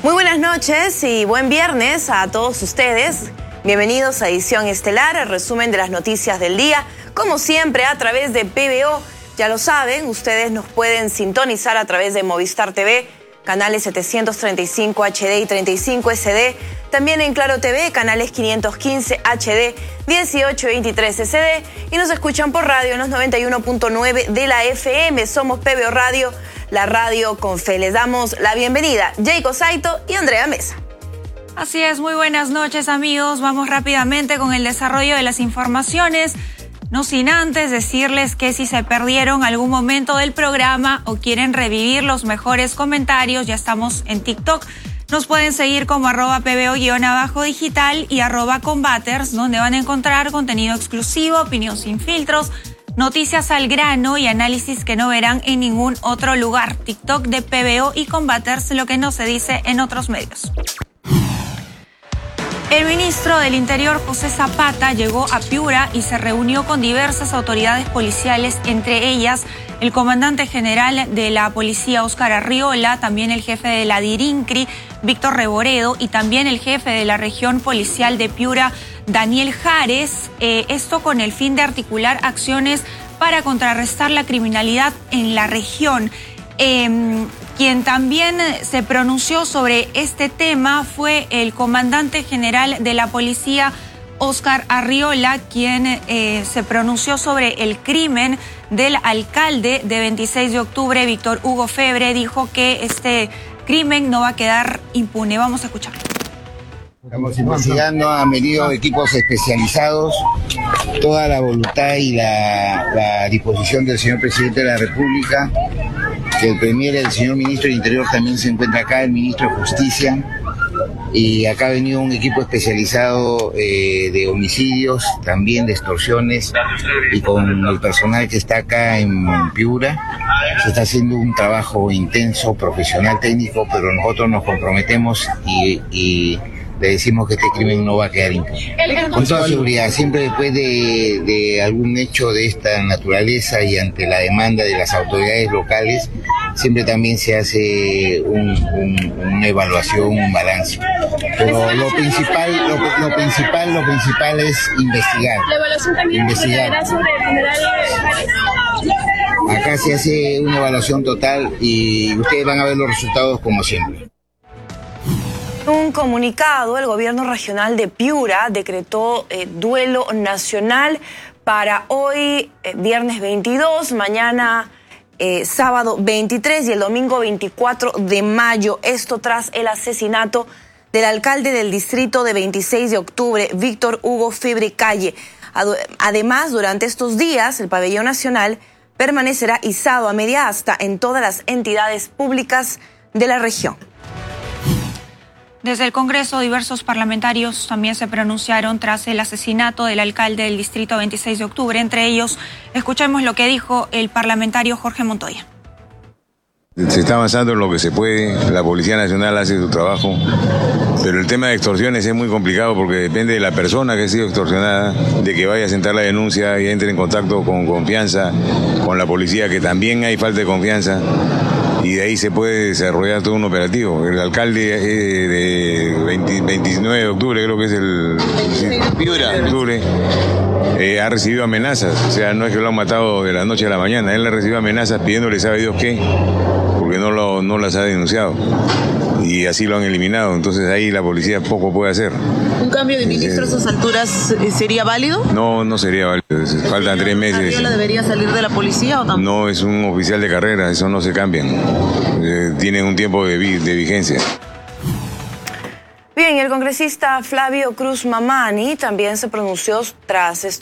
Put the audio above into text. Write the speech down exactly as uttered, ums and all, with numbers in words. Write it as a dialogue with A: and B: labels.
A: Muy buenas noches y buen viernes a todos ustedes. Bienvenidos a Edición Estelar, el resumen de las noticias del día, como siempre a través de P B O. Ya lo saben, ustedes nos pueden sintonizar a través de Movistar T V, canales setecientos treinta y cinco H D y treinta y cinco S D, también en Claro T V, canales quinientos quince H D, dieciocho veintitrés S D, y nos escuchan por radio en los noventa y uno punto nueve de la F M. Somos P B O Radio, la radio con fe. Les damos la bienvenida, Jacob Saito y Andrea Mesa.
B: Así es, muy buenas noches amigos. Vamos rápidamente con el desarrollo de las informaciones. No sin antes decirles que si se perdieron algún momento del programa o quieren revivir los mejores comentarios, ya estamos en TikTok. Nos pueden seguir como arroba pbo-digital y arroba combaters, donde van a encontrar contenido exclusivo, opinión sin filtros, noticias al grano y análisis que no verán en ningún otro lugar. TikTok de P B O y Combaters, lo que no se dice en otros medios. El ministro del Interior, José Zapata, llegó a Piura y se reunió con diversas autoridades policiales, entre ellas el comandante general de la policía, Óscar Arriola, también el jefe de la DIRINCRI, Víctor Reboredo, y también el jefe de la región policial de Piura, Daniel Jares, eh, esto con el fin de articular acciones para contrarrestar la criminalidad en la región. Eh, Quien también se pronunció sobre este tema fue el comandante general de la policía, Óscar Arriola, quien eh, se pronunció sobre el crimen del alcalde de veintiséis de octubre, Víctor Hugo Febre. Dijo que este crimen no va a quedar impune. Vamos a escucharlo.
C: Estamos investigando, han venido equipos especializados, toda la voluntad y la, la disposición del señor presidente de la República, que el premier, el señor ministro del Interior también se encuentra acá, el ministro de Justicia, y acá ha venido un equipo especializado eh, de homicidios, también de extorsiones, y con el personal que está acá en Piura se está haciendo un trabajo intenso, profesional, técnico, pero nosotros nos comprometemos y, y le decimos que este crimen no va a quedar impune. Con toda seguridad, siempre después de, de algún hecho de esta naturaleza y ante la demanda de las autoridades locales, siempre también se hace un, un, una evaluación, un balance. Pero lo principal, lo, lo principal, lo principal es investigar.
D: La evaluación también investigar. Sobre el general Jares.
C: Acá se hace una evaluación total y ustedes van a ver los resultados como siempre.
A: Un comunicado, el gobierno regional de Piura decretó eh, duelo nacional para hoy, eh, viernes veintidós, mañana eh, sábado veintitrés y el domingo veinticuatro de mayo. Esto tras el asesinato del alcalde del distrito de veintiséis de octubre, Víctor Hugo Febre Calle. Además, durante estos días, el pabellón nacional permanecerá izado a media asta en todas las entidades públicas de la región.
B: Desde el Congreso, diversos parlamentarios también se pronunciaron tras el asesinato del alcalde del distrito veintiséis de octubre. Entre ellos, escuchemos lo que dijo el parlamentario Jorge Montoya.
E: Se está avanzando en lo que se puede, la Policía Nacional hace su trabajo, pero el tema de extorsiones es muy complicado porque depende de la persona que ha sido extorsionada, de que vaya a sentar la denuncia y entre en contacto con confianza, con la policía, que también hay falta de confianza. Y de ahí se puede desarrollar todo un operativo. El alcalde eh, de veinte, veintinueve de octubre, creo que es el... Piura. Octubre, eh, ha recibido amenazas, o sea, no es que lo han matado de la noche a la mañana, él ha recibido amenazas pidiéndole sabe Dios qué, porque no, lo, no las ha denunciado. Y así lo han eliminado, entonces ahí la policía poco puede hacer.
F: ¿Un cambio de ministro a esas alturas sería válido?
E: No, no sería válido, faltan tres meses.
F: ¿Arriola debería salir de la policía o tampoco?
E: No, es un oficial de carrera, eso no se cambian, eh, tienen un tiempo de, vi de vigencia.
A: Bien, el congresista Flavio Cruz Mamani también se pronunció tras